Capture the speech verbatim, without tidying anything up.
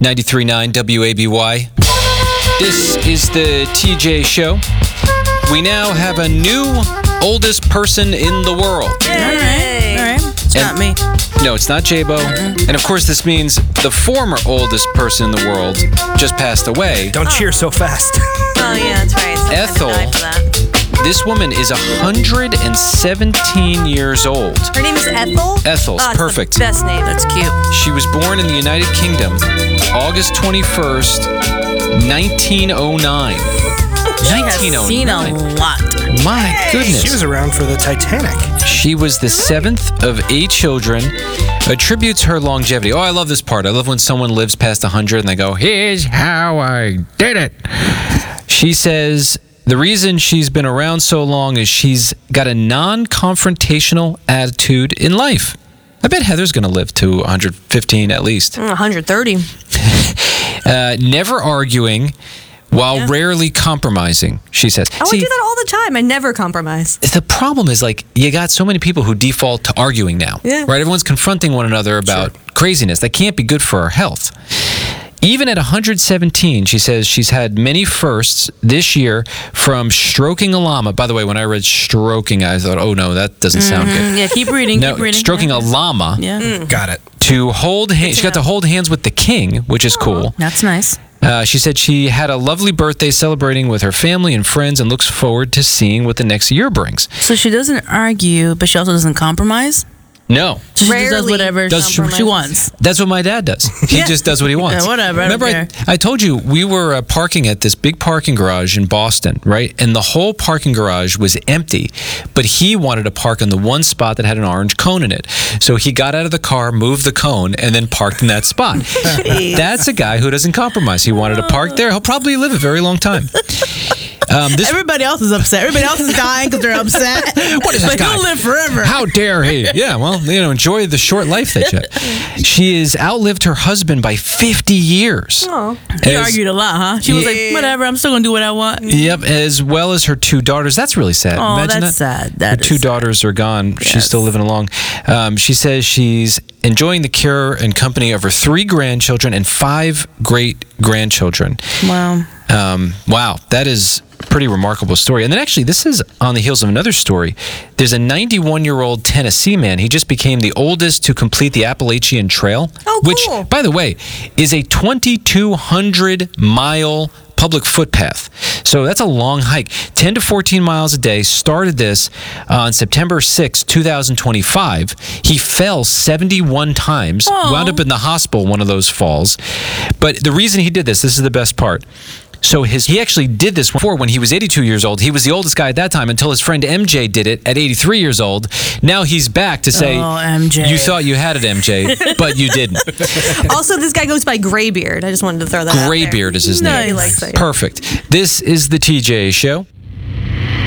ninety-three point nine W A B Y. This is the T J Show. We now have a new oldest person in the world. Yay. All right, all right. It's And- not me. No, it's not J-Bo. Mm-mm. And of course, this means the former oldest person in the world just passed away. Don't cheer so fast. Oh, yeah, that's right. Sometimes Ethel. I die for that. This woman is one hundred seventeen years old. Her name is Ethel? Ethel's oh, it's perfect. The best name. That's cute. She was born in the United Kingdom, August twenty-first, nineteen oh nine. She has seen a lot. My goodness. She was around for the Titanic. She was the seventh of eight children, attributes her longevity. Oh, I love this part. I love when someone lives past one hundred and they go, here's how I did it. She says the reason she's been around so long is she's got a non-confrontational attitude in life. I bet Heather's going to live to one hundred fifteen at least. one hundred thirty. Uh, never arguing while Yeah. rarely compromising, she says. Oh, See, I do that all the time. I never compromise. the problem is, like, you got so many people who default to arguing now. Yeah. Right? Everyone's confronting one another about craziness. That can't be good for our health. Even at one hundred seventeen, she says she's had many firsts this year, from stroking a llama. By the way, when I read stroking, I thought, oh no, that doesn't sound Mm, good. yeah, keep reading, No, keep reading. stroking a llama. Yeah. Got it. To hold hands. She got to hold hands with the king, which is cool. That's nice. Uh, she said she had a lovely birthday celebrating with her family and friends and looks forward to seeing what the next year brings. So she doesn't argue, but she also doesn't compromise? No. She just does Rarely whatever does she, she wants. That's what my dad does. He Yeah. just does what he wants. Yeah, whatever, I don't Remember, care. I, I told you we were uh, parking at this big parking garage in Boston, right? And the whole parking garage was empty, but he wanted to park in the one spot that had an orange cone in it. So he got out of the car, moved the cone, and then parked in that spot. That's a guy who doesn't compromise. He wanted to park there. He'll probably live a very long time. Um, this Everybody else is upset. Everybody else is dying because they're upset. What is this but guy? he'll live forever. How dare he? Yeah, well, you know, enjoy the short life that you have. She has outlived her husband by fifty years. Oh. He As- argued a lot, huh? She was Yeah. like, whatever, I'm still going to do what I want. Yep, as well as her two daughters. That's really sad. Oh, Imagine that's that. sad. That Her two is sad. daughters are gone. She's Yes. still living along. Um, she says she's enjoying the care and company of her three grandchildren and five great grandchildren. Wow. Um, wow, that is a pretty remarkable story. And then actually, this is on the heels of another story. There's a ninety-one-year-old Tennessee man. He just became the oldest to complete the Appalachian Trail, Oh, which, cool. by the way, is a twenty-two hundred mile public footpath. So that's a long hike. ten to fourteen miles a day. Started this on September sixth, twenty twenty-five. He fell seventy-one times, Aw. wound up in the hospital one of those falls. But the reason he did this, this is the best part. So his he actually did this before when he was eighty-two years old. He was the oldest guy at that time until his friend M J did it at eighty-three years old. Now he's back to say, Oh, M J. you thought you had it, M J, but you didn't. Also, this guy goes by Graybeard. I just wanted to throw that out there. Graybeard is his Nice. name. He likes it. Perfect. This is the T J Show.